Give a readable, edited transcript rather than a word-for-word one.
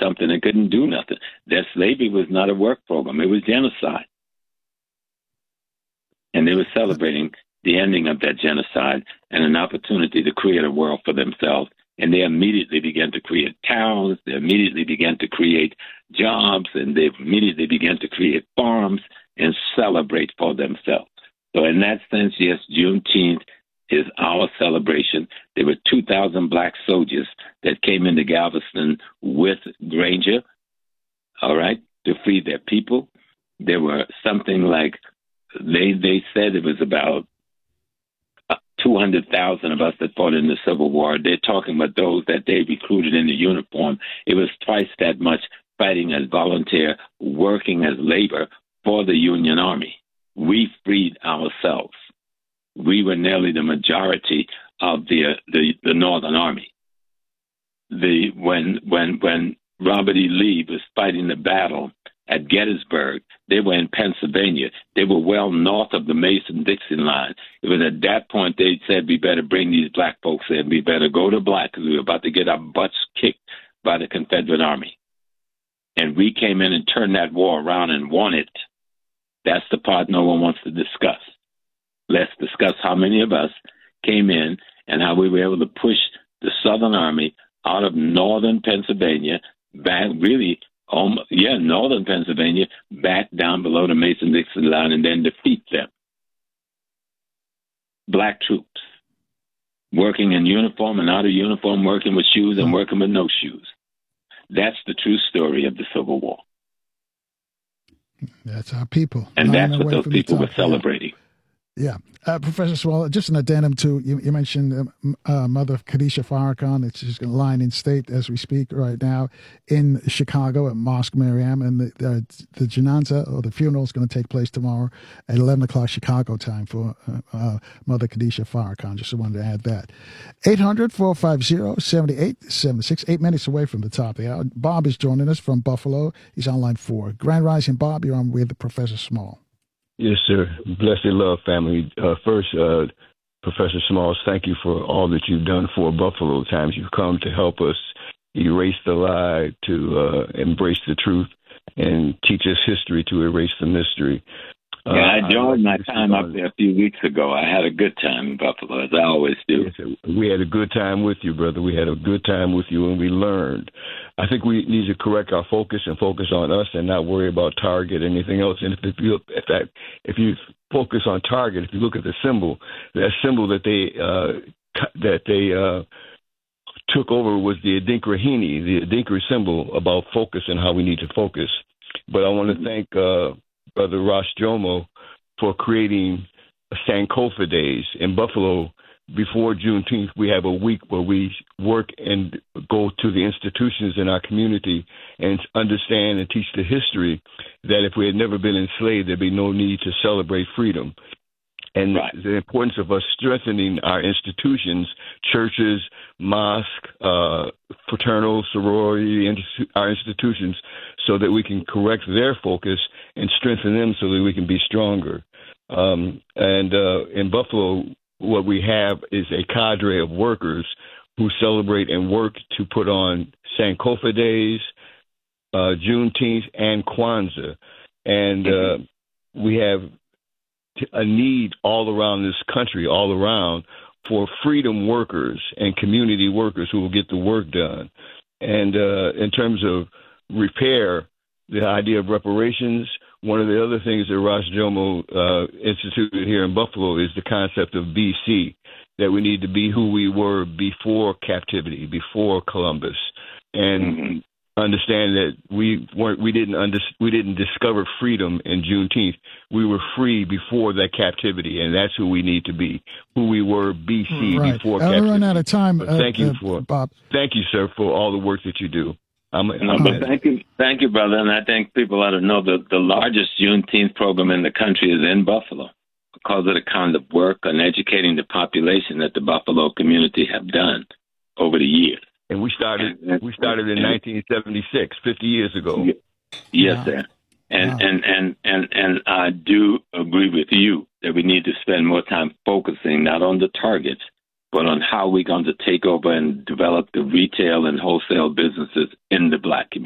something and couldn't do nothing. Their slavery was not a work program. It was genocide. And they were celebrating the ending of that genocide and an opportunity to create a world for themselves. And they immediately began to create towns. They immediately began to create jobs. And they immediately began to create farms and celebrate for themselves. So in that sense, yes, Juneteenth is our celebration. There were 2,000 black soldiers that came into Galveston with Granger, all right, to free their people. There were something like, they said it was about 200,000 of us that fought in the Civil War. They're talking about those that they recruited in the uniform. It was twice that much fighting as volunteer, working as labor for the Union Army. We freed ourselves. We were nearly the majority of the Northern Army. When Robert E. Lee was fighting the battle at Gettysburg, they were in Pennsylvania. They were well north of the Mason-Dixon line. It was at that point they said, we better bring these black folks in. We better go to black because we were about to get our butts kicked by the Confederate Army. And we came in and turned that war around and won it. That's the part no one wants to discuss. Let's discuss how many of us came in and how we were able to push the Southern Army out of northern Pennsylvania, back northern Pennsylvania, back down below the Mason-Dixon line and then defeat them. Black troops, working in uniform and out of uniform, working with shoes and working with no shoes. That's the true story of the Civil War. That's our people. And that's what those people were celebrating. Yeah. Professor Small, just an addendum to, you mentioned Mother Khadijah Farrakhan. She's lying in state as we speak right now in Chicago at Mosque Maryam. And the janaza, or the funeral, is going to take place tomorrow at 11 o'clock Chicago time for Mother Khadijah Farrakhan. Just wanted to add that. 800-450-7876, 8 minutes away from the top of the hour. Bob is joining us from Buffalo. He's on line 4. Grand Rising, Bob, you're on with Professor Small. Yes, sir. Blessed love, family. First, Professor Smalls, thank you for all that you've done for Buffalo. Times you've come to help us erase the lie, to embrace the truth, and teach us history to erase the mystery. I enjoyed my time up there a few weeks ago. I had a good time in Buffalo, as I always do. Yes, we had a good time with you, brother. We had a good time with you, and we learned. I think we need to correct our focus and focus on us and not worry about Target or anything else. And if you focus on Target, if you look at the symbol, that symbol that they took over was the Adinkra-Hini, the Adinkra symbol about focus and how we need to focus. But I want to thank Brother Ross Jomo for creating Sankofa Days in Buffalo. Before Juneteenth, we have a week where we work and go to the institutions in our community and understand and teach the history that if we had never been enslaved, there'd be no need to celebrate freedom. And the importance of us strengthening our institutions, churches, mosque, fraternal, sorority, our institutions, so that we can correct their focus and strengthen them so that we can be stronger. In Buffalo, what we have is a cadre of workers who celebrate and work to put on Sankofa Days, Juneteenth, and Kwanzaa. And we have a need all around this country, all around, for freedom workers and community workers who will get the work done. And in terms of repair, the idea of reparations, one of the other things that Ross Jomo instituted here in Buffalo is the concept of BC, that we need to be who we were before captivity, before Columbus, and understand that we didn't discover freedom in Juneteenth. We were free before that captivity, and that's who we need to be, who we were BC before captivity. We're running out of time. Thank you Bob. Thank you, sir, for all the work that you do. Thank you, brother. And I think people ought to know that the largest Juneteenth program in the country is in Buffalo because of the kind of work on educating the population that the Buffalo community have done over the years. And we started in 1976, 50 years ago. Yes, sir. And I do agree with you that we need to spend more time focusing not on the targets, but on how we're going to take over and develop the retail and wholesale businesses in the Black community.